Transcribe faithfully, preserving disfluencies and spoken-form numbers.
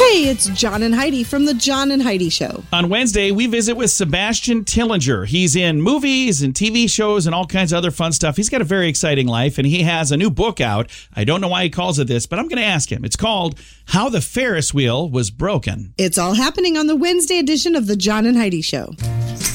Hey, it's John and Heidi from The John and Heidi Show. On Wednesday, we visit with Sebastian Tillinger. He's in movies and T V shows and all kinds of other fun stuff. He's got a very exciting life, and he has a new book out. I don't know why he calls it this, but I'm going to ask him. It's called How the Ferris Wheel Was Broken. It's all happening on the Wednesday edition of The John and Heidi Show.